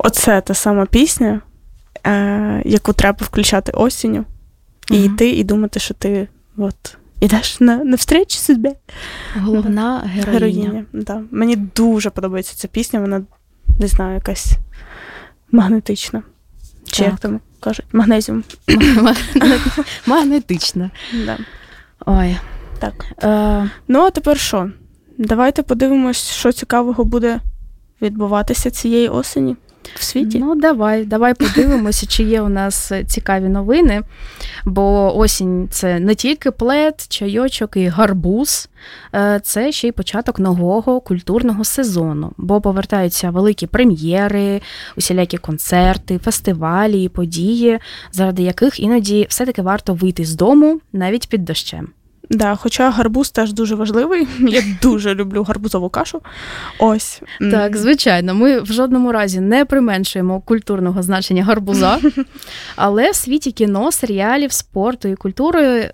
Оце та сама пісня, яку треба включати осінню, і йти, і думати, що ти ідеш на встречу собі. Головна героїня. Да. Мені дуже подобається ця пісня, вона, не знаю, якась магнетична. Чи як там кажуть? Магнезіум. Магнетична. Да. Ой. Так. Ну, а тепер що? Давайте подивимось, що цікавого буде відбуватися цієї осені в світі. Ну, давай подивимося, чи є у нас цікаві новини, бо осінь – це не тільки плед, чайочок і гарбуз, це ще й початок нового культурного сезону, бо повертаються великі прем'єри, усілякі концерти, фестивалі і події, заради яких іноді все-таки варто вийти з дому навіть під дощем. Да, хоча гарбуз теж дуже важливий. Я дуже люблю гарбузову кашу. Ось. Так, звичайно, ми в жодному разі не применшуємо культурного значення гарбуза, але в світі кіно, серіалів, спорту і культури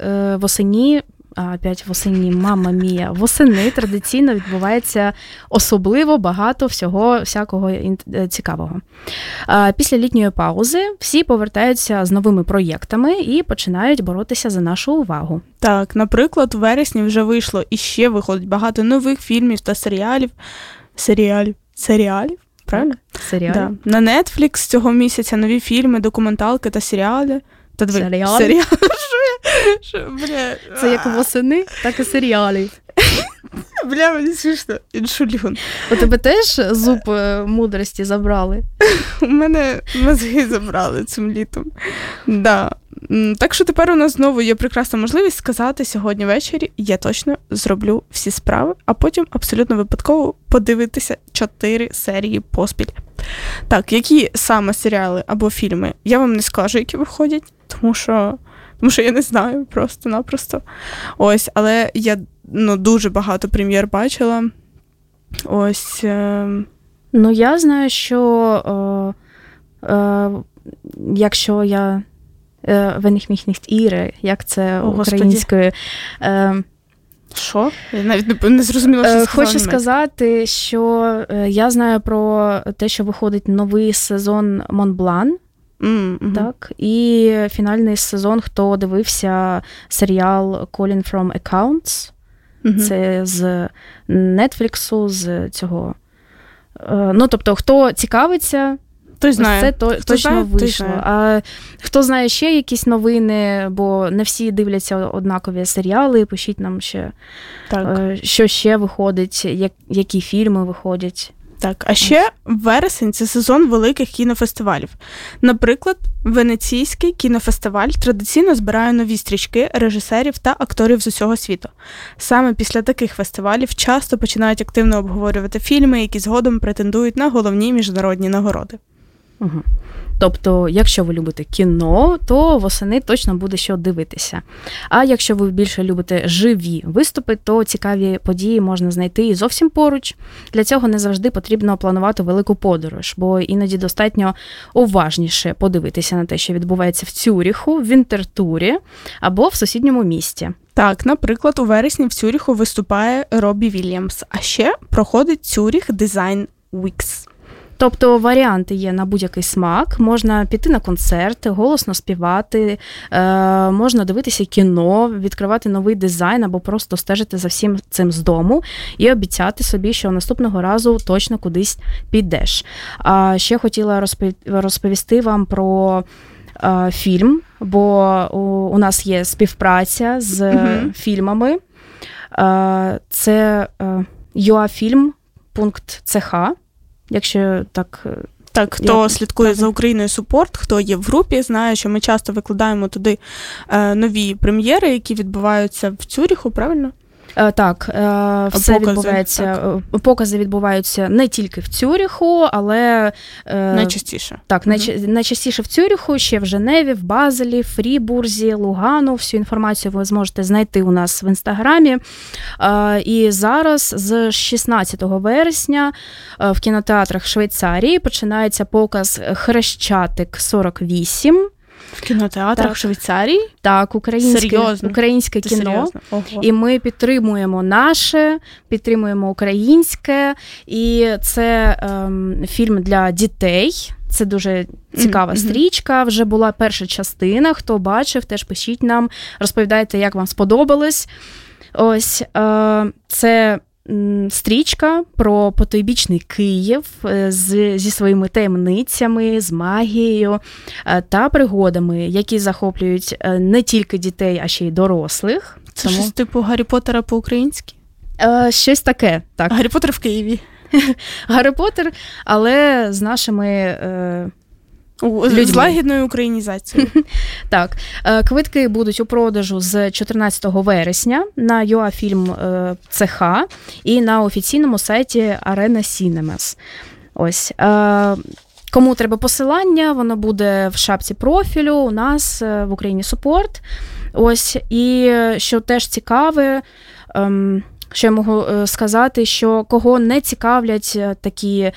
восени традиційно відбувається особливо багато всякого цікавого. Після літньої паузи всі повертаються з новими проєктами і починають боротися за нашу увагу. Так, наприклад, у вересні вже вийшло і ще виходить багато нових фільмів та серіалів. Серіалів? Правильно? Серіалів. Да. На Netflix цього місяця нові фільми, документалки та серіали. Серіали? Бля. Це як восени, так і серіали. Бля, мені смішно. Іншулюн. У тебе теж зуб мудрості забрали? У мене мозги забрали цим літом. Да. Так що тепер у нас знову є прекрасна можливість сказати сьогодні ввечері, я точно зроблю всі справи, а потім абсолютно випадково подивитися 4 серії поспіль. Так, які саме серіали або фільми, я вам не скажу, які виходять, тому що я не знаю просто-напросто. Ось, але я дуже багато прем'єр бачила. Ось. Ну, я знаю, що якщо я wenn ich mich nicht irre, як це українською. Що? Я навіть не зрозуміла, що сказала. Хочу сказати, що я знаю про те, що виходить новий сезон Монблан. Так, і фінальний сезон, хто дивився серіал Calling from Accounts. Це з Netflix, з цього. Ну, тобто, хто цікавиться, той знає. Це точно вийшло. А хто знає ще якісь новини, бо не всі дивляться однакові серіали, пишіть нам ще, що ще виходить, які фільми виходять. Так, а ще вересень – це сезон великих кінофестивалів. Наприклад, Венеційський кінофестиваль традиційно збирає нові стрічки режисерів та акторів з усього світу. Саме після таких фестивалів часто починають активно обговорювати фільми, які згодом претендують на головні міжнародні нагороди. Угу. Тобто, якщо ви любите кіно, то восени точно буде що дивитися. А якщо ви більше любите живі виступи, то цікаві події можна знайти і зовсім поруч. Для цього не завжди потрібно планувати велику подорож, бо іноді достатньо уважніше подивитися на те, що відбувається в Цюріху, в Вінтертурі або в сусідньому місті. Так, наприклад, у вересні в Цюріху виступає Роббі Вільямс, а ще проходить Цюріх Design Weeks. Тобто варіанти є на будь-який смак, можна піти на концерт, голосно співати, можна дивитися кіно, відкривати новий дизайн або просто стежити за всім цим з дому і обіцяти собі, що наступного разу точно кудись підеш. А ще хотіла розповісти вам про фільм, бо у нас є співпраця з фільмами. Це uafilm.ch. Якщо так... Так, хто слідкує за Україною Супорт, хто є в групі, знає, що ми часто викладаємо туди нові прем'єри, які відбуваються в Цюріху, правильно? Так, все відбувається. Покази відбуваються не тільки в Цюріху, але... Найчастіше. Так, найчастіше в Цюріху, ще в Женеві, в Базелі, Фрібурзі, Лугану. Всю інформацію ви зможете знайти у нас в Інстаграмі. І зараз з 16 вересня в кінотеатрах Швейцарії починається показ «Хрещатик 48». В кінотеатрах Швейцарії? Так, українське кіно. І ми підтримуємо наше, підтримуємо українське. І це фільм для дітей. Це дуже цікава стрічка. Вже була перша частина. Хто бачив, теж пишіть нам, розповідайте, як вам сподобалось. Ось, це стрічка про потойбічний Київ зі своїми таємницями, з магією та пригодами, які захоплюють не тільки дітей, а ще й дорослих. Це щось типу Гаррі Поттера по-українськи? Щось таке, так. Гаррі Поттер в Києві. Гаррі Поттер, але з нашими людьми. З лагідною українізацією. Так. Квитки будуть у продажу з 14 вересня на UA-фільм ЦХ і на офіційному сайті Arena Cinemas. Ось. Кому треба посилання, воно буде в шапці профілю у нас в Україні Супорт. Ось. І що теж цікаве, що я можу сказати, що кого не цікавлять такі,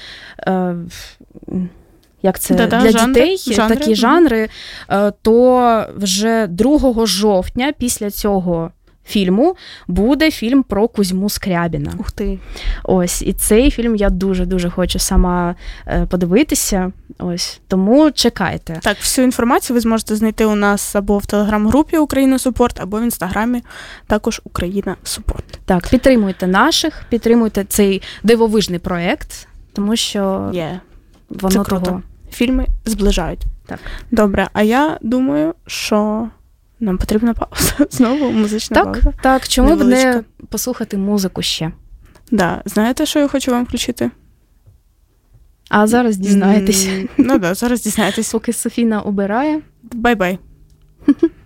як це, для дітей, такі жанри, то вже 2 жовтня після цього фільму буде фільм про Кузьму Скрябіна. Ух ти. Ось, і цей фільм я дуже-дуже хочу сама подивитися. Ось, тому чекайте. Так, всю інформацію ви зможете знайти у нас або в телеграм-групі Україна Супорт, або в інстаграмі також Україна Супорт. Так, підтримуйте наших, підтримуйте цей дивовижний проєкт, тому що воно це круто. того. Фільми зближають. Так. Добре, а я думаю, що нам потрібна пауза. Знову музична пауза. Так, чому б не послухати музику ще? Да. Знаєте, що я хочу вам включити? А зараз дізнаєтесь. Ну так, зараз дізнаєтесь. Поки Софіна обирає. Бай-бай.